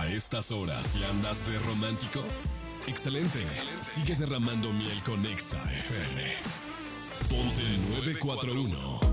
A estas horas, ¿y andas de romántico? Excelente. Sigue derramando miel con Exa FM. Ponte 941.